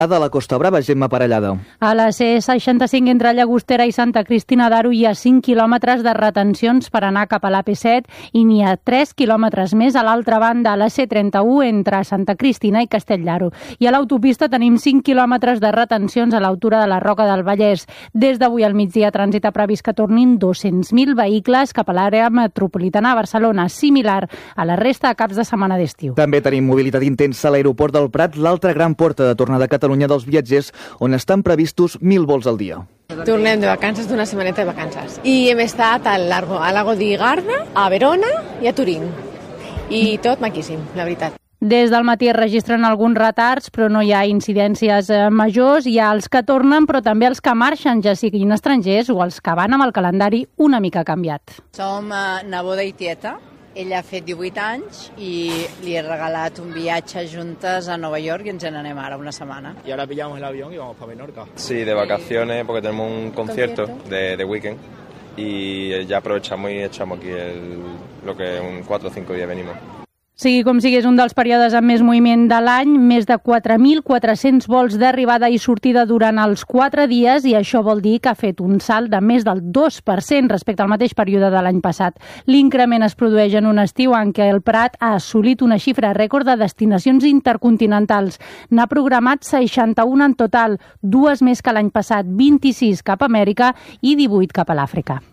de la Costa Brava, Gemma Parellada. A la C65 entre Llagostera i Santa Cristina d'Aro hi ha 5 quilòmetres de retencions per anar cap a l'AP7 i n'hi ha 3 quilòmetres més a l'altra banda, a la C31 entre Santa Cristina i Castell d'Aro. I a l'autopista tenim 5 quilòmetres de retencions a l'altura de la Roca del Vallès. Des d'avui al migdia, Trànsit ha previst que tornin 200.000 vehicles cap a l'àrea metropolitana de Barcelona, similar a la resta de caps de setmana d'estiu. També tenim mobilitat intensa a l'aeroport del Prat, l'altra gran porta de tornada a Catalunya dels viatgers, on estan previstos 1.000 vols al dia. Tornem de vacances, d'una setmaneta de vacances. I hem estat al Lago di Garda, a Verona i a Turín. I tot maquíssim, la veritat. Des del matí es registren alguns retards, però no hi ha incidències majors. Hi ha els que tornen, però també els que marxen, ja siguin estrangers o els que van amb el calendari una mica canviat. Som neboda i tieta. Ella ha fet 18 anys i li he regalat un viatge juntes a Nova York y ens n'anem ara una semana. Y ahora pillamos el avión y vamos para Menorca. Sí, de vacaciones porque tenemos un concierto de weekend y ya aprovechamos y echamos aquí lo que en 4 o 5 días venimos. Sigui com sigui, és un dels períodes amb més moviment de l'any, més de 4.400 vols d'arribada i sortida durant els 4 dies, i això vol dir que ha fet un salt de més del 2% respecte al mateix període de l'any passat. L'increment es produeix en un estiu en què el Prat ha assolit una xifra rècord de destinacions intercontinentals. N'ha programat 61 en total, 2 més que l'any passat, 26 cap a Amèrica i 18 cap a l'Àfrica.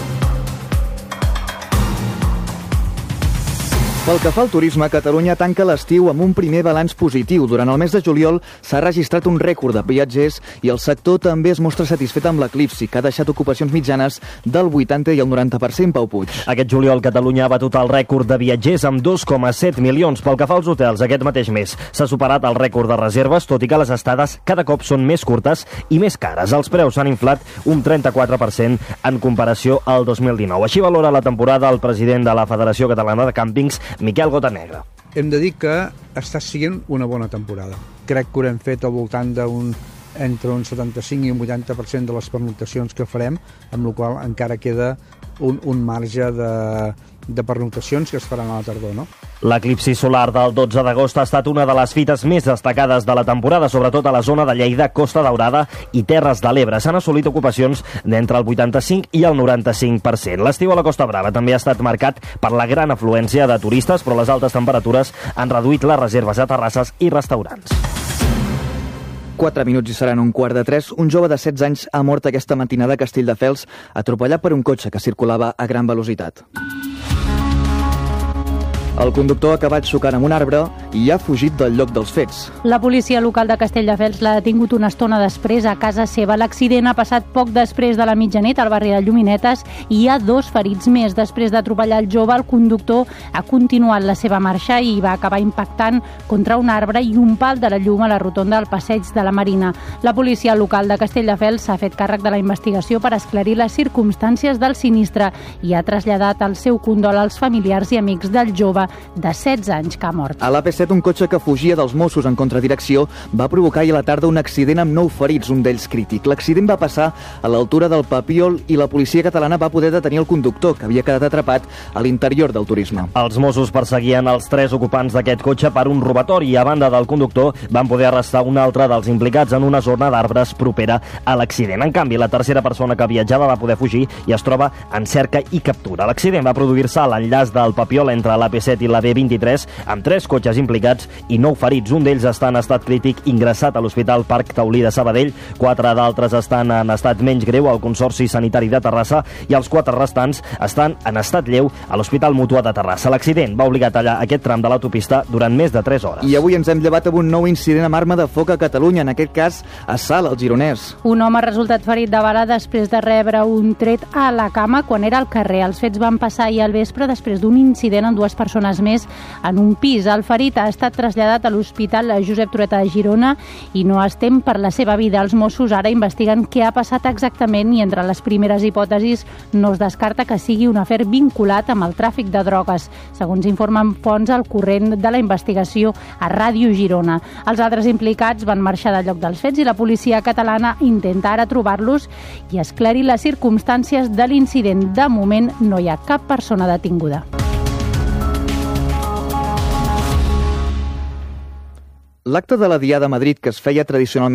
Pel que fa al turisme, Catalunya tanca l'estiu amb un primer balanç positiu. Durant el mes de juliol s'ha registrat un rècord de viatgers i el sector també es mostra satisfet amb l'eclipsi, que ha deixat ocupacions mitjanes del 80 i el 90%, Pau Puig. Aquest juliol Catalunya ha batut el rècord de viatgers amb 2,7 milions. Pel que fa als hotels, aquest mateix mes s'ha superat el rècord de reserves, tot i que les estades cada cop són més curtes i més cares. Els preus s'han inflat un 34% en comparació al 2019. Així valora la temporada el president de la Federació Catalana de Càmpings, Miquel Gotanegra. Hem de dir que està sent una bona temporada. Crec que ho hem fet al voltant entre un 75 i un 80% de les pernoctacions que farem, amb la qual encara queda un marge de pernoctacions que es faran a la tardor, no? L'eclipsi solar del 12 d'agost ha estat una de les fites més destacades de la temporada, sobretot a la zona de Lleida, Costa Daurada i Terres de l'Ebre. S'han assolit ocupacions d'entre el 85 i el 95%. L'estiu a la Costa Brava també ha estat marcat per la gran afluència de turistes, però les altes temperatures han reduït les reserves a terrasses i restaurants. 4 minuts i seran 2:45. Un jove de 16 anys ha mort aquesta matinada a Castelldefels, atropellat per un cotxe que circulava a gran velocitat. El conductor ha acabat xocant amb un arbre i ha fugit del lloc dels fets. La policia local de Castelldefels l'ha detingut una estona després a casa seva. L'accident ha passat poc després de la mitjanit al barri de Lluminetes i hi ha 2 ferits més. Després d'atropellar el jove, el conductor ha continuat la seva marxa i va acabar impactant contra un arbre i un pal de la llum a la rotonda del passeig de la Marina. La policia local de Castelldefels s'ha fet càrrec de la investigació per esclarir les circumstàncies del sinistre i ha traslladat el seu condol als familiars i amics del jove de 16 anys que ha mort. A l'AP7, un cotxe que fugia dels Mossos en contradirecció va provocar ahir a la tarda un accident amb 9 ferits, un d'ells crític. L'accident va passar a l'altura del Papiol i la policia catalana va poder detenir el conductor, que havia quedat atrapat a l'interior del turisme. Els Mossos perseguien els 3 ocupants d'aquest cotxe per un robatori i, a banda del conductor, van poder arrestar un altre dels implicats en una zona d'arbres propera a l'accident. En canvi, la tercera persona que viatjava va poder fugir i es troba en cerca i captura. L'accident va produir-se a l'enllaç del Papiol entre l'AP7 i la B23, amb 3 cotxes implicats i 9 ferits. Un d'ells està en estat crític, ingressat a l'Hospital Parc Taulí de Sabadell. 4 d'altres estan en estat menys greu al Consorci Sanitari de Terrassa i els 4 restants estan en estat lleu a l'Hospital Mútua de Terrassa. L'accident va obligar a tallar aquest tram de l'autopista durant més de 3 hores. I avui ens hem llevat amb un nou incident amb arma de foc a Catalunya, en aquest cas a Salt, al Gironès. Un home ha resultat ferit de bala després de rebre un tret a la cama quan era al carrer. Els fets van passar ahir al vespre després d'un incident amb 2 persones més en un pis. El ferit ha estat traslladat a l'Hospital Josep Trueta de Girona i no es tem per la seva vida. Els Mossos ara investiguen què ha passat exactament i entre les primeres hipòtesis no es descarta que sigui un afer vinculat amb el tràfic de drogues, segons informen fonts al corrent de la investigació a Ràdio Girona. Els altres implicats van marxar del lloc dels fets i la policia catalana intenta ara trobar-los i esclarir les circumstàncies de l'incident. De moment no hi ha cap persona detinguda. L'acte de la Diada a Madrid, que es feia tradicionalment